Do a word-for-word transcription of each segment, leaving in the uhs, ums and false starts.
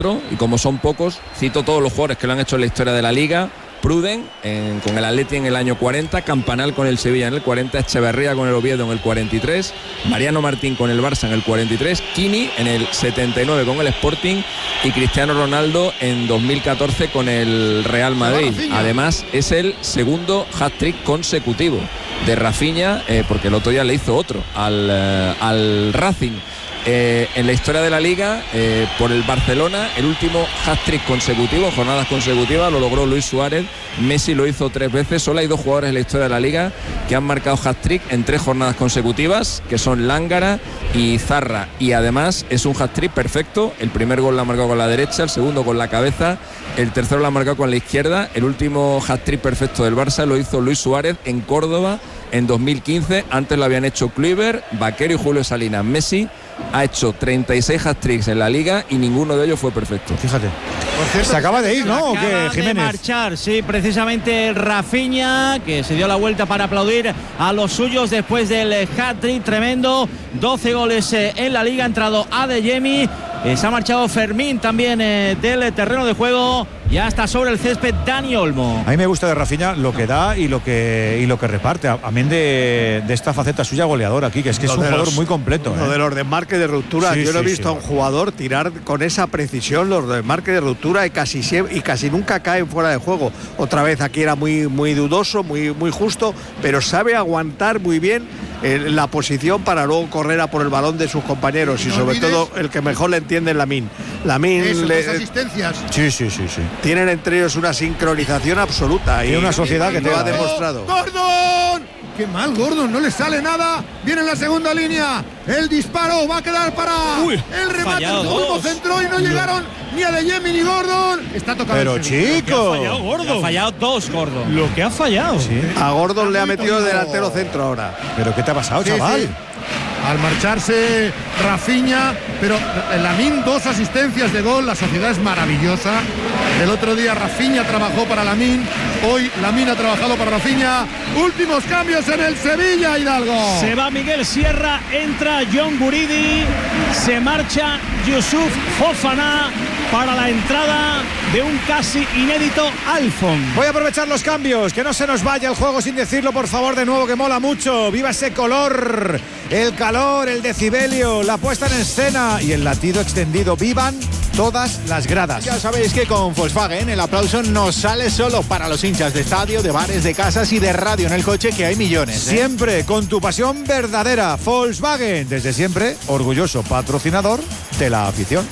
y como son pocos, cito todos los jugadores que lo han hecho en la historia de la Liga. Pruden en, con el Atleti en el año cuarenta, Campanal con el Sevilla en el cuarenta, Echeverría con el Oviedo en el cuarenta y tres, Mariano Martín con el Barça en el cuarenta y tres, Kini en el setenta y nueve con el Sporting y Cristiano Ronaldo en dos mil catorce con el Real Madrid. Además es el segundo hat-trick consecutivo de Rafinha, eh, porque el otro día le hizo otro al, eh, al Racing. Eh, en la historia de la Liga, eh, por el Barcelona, el último hat-trick consecutivo, jornadas consecutivas, lo logró Luis Suárez. Messi lo hizo tres veces. Solo hay dos jugadores en la historia de la Liga que han marcado hat-trick en tres jornadas consecutivas, que son Lángara y Zarra, y además es un hat-trick perfecto. El primer gol lo ha marcado con la derecha, el segundo con la cabeza, el tercero lo ha marcado con la izquierda. El último hat-trick perfecto del Barça lo hizo Luis Suárez en Córdoba en dos mil quince. Antes lo habían hecho Kluivert, Vaquero y Julio Salinas. Messi ha hecho treinta y seis hat-tricks en la Liga y ninguno de ellos fue perfecto. Fíjate. Por cierto, se acaba de ir, ¿no? ¿O qué, Jiménez? De marchar, sí, precisamente Rafinha, que se dio la vuelta para aplaudir a los suyos después del hat-trick tremendo. doce goles en la Liga, ha entrado Adeyemi. Eh, se ha marchado Fermín también eh, del terreno de juego. Ya está sobre el césped Dani Olmo. A mí me gusta de Rafinha lo que da y lo que y lo que reparte. Amén de, de esta faceta suya goleadora aquí, que es que es un jugador muy completo. Lo ¿eh? de los desmarques de ruptura. Sí, Yo no he sí, visto sí. a un jugador tirar con esa precisión los desmarques de ruptura y casi y casi nunca caen fuera de juego. Otra vez aquí era muy, muy dudoso, muy, muy justo, pero sabe aguantar muy bien eh, la posición para luego correr a por el balón de sus compañeros y no sobre olvides, todo el que mejor le entiende es Lamine. Lamine eso, le, dos asistencias. Sí, sí, sí, sí. tienen entre ellos una sincronización absoluta. Tiene y una sociedad que lo te ha da, ¿eh? demostrado. ¡Gordon! ¡Qué mal, Gordon! No le sale nada. Viene en la segunda línea. El disparo va a quedar para Uy, el remate. El fallado. Olmo centró y no llegaron ni Adeyemi ni Gordon. Está tocando. Pero el Sevilla. chico, Gordo. Ha fallado dos, Gordo. Lo que ha fallado. Sí. A Gordon le ha Muy metido poquito. delantero centro ahora. ¿Pero qué te ha pasado, Sí, chaval? sí. Al marcharse Rafinha, pero Lamine, dos asistencias de gol, la sociedad es maravillosa. El otro día Rafinha trabajó para Lamine, hoy Lamine ha trabajado para Rafinha. Últimos cambios en el Sevilla, Hidalgo. Se va Miguel Sierra, entra John Guridi, se marcha Yusuf Fofana para la entrada de un casi inédito Alfon. Voy a aprovechar los cambios, que no se nos vaya el juego sin decirlo, por favor, de nuevo, que mola mucho. Viva ese color, el calor, el decibelio, la puesta en escena y el latido extendido. Vivan todas las gradas. Ya sabéis que con Volkswagen el aplauso no sale solo para los hinchas de estadio, de bares, de casas y de radio en el coche, que hay millones. ¿eh? Siempre con tu pasión verdadera. Volkswagen, desde siempre, orgulloso patrocinador de la afición.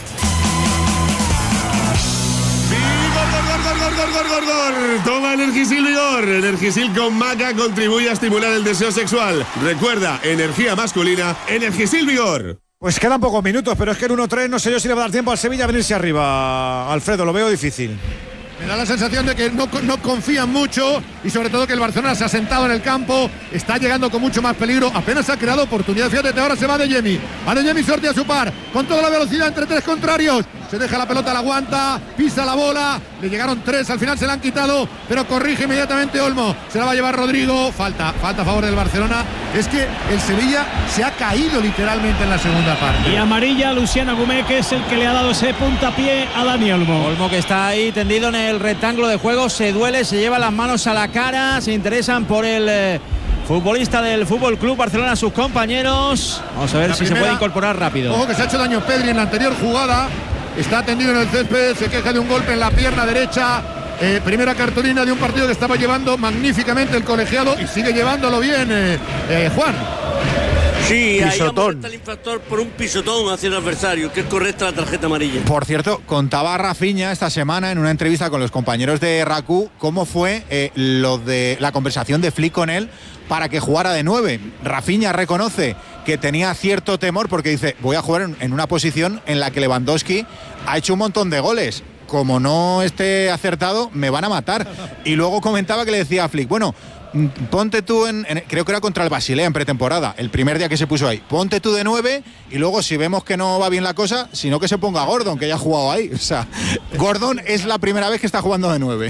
Gor, gor, gor, gor, gor. Toma Energisil Vigor. Energisil con maca contribuye a estimular el deseo sexual. Recuerda, energía masculina, Energisil Vigor. Pues quedan pocos minutos, pero es que el uno tres no sé yo si le va a dar tiempo al Sevilla a venirse arriba. Alfredo, lo veo difícil. Me da la sensación de que no, no confían mucho y sobre todo que el Barcelona se ha sentado en el campo, está llegando con mucho más peligro, apenas ha creado oportunidad. Fíjate, ahora se va Adeyemi. Adeyemi sortea su par con toda la velocidad entre tres contrarios. Se deja la pelota, la aguanta, pisa la bola. Le llegaron tres, al final se la han quitado, pero corrige inmediatamente Olmo. Se la va a llevar Rodrigo. Falta, falta a favor del Barcelona. Es que el Sevilla se ha caído literalmente en la segunda parte. Y amarilla Luciano Agumé, que es el que le ha dado ese puntapié a Dani Olmo. Olmo, que está ahí tendido en el rectángulo de juego, se duele, se lleva las manos a la cara, se interesan por el eh, futbolista del Fútbol Club Barcelona, sus compañeros. Vamos a ver La si primera, se puede incorporar rápido. Ojo que se ha hecho daño Pedri en la anterior jugada. Está tendido en el césped, se queja de un golpe en la pierna derecha. Eh, primera cartulina de un partido que estaba llevando magníficamente el colegiado y sigue llevándolo bien, eh, eh, Juan. Sí, ahí Pisotón. amonesta el infractor por un pisotón hacia el adversario, que es correcta la tarjeta amarilla. Por cierto, contaba Rafinha esta semana en una entrevista con los compañeros de R A C U cómo fue eh, lo de la conversación de Flick con él para que jugara de nueve. Rafinha reconoce que tenía cierto temor porque dice, voy a jugar en, en una posición en la que Lewandowski ha hecho un montón de goles. Como no esté acertado, me van a matar. Y luego comentaba que le decía a Flick, bueno, ponte tú en, en creo que era contra el Basilea en pretemporada, el primer día que se puso ahí, ponte tú de nueve y luego si vemos que no va bien la cosa, sino que se ponga Gordon, que ya ha jugado ahí. O sea, Gordon es la primera vez que está jugando de nueve.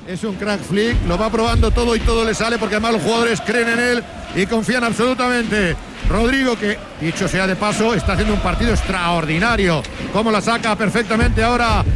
Es un crack Flick, lo va probando todo y todo le sale porque además los jugadores creen en él y confían absolutamente. Rodrigo, que dicho sea de paso, está haciendo un partido extraordinario. Cómo la saca perfectamente ahora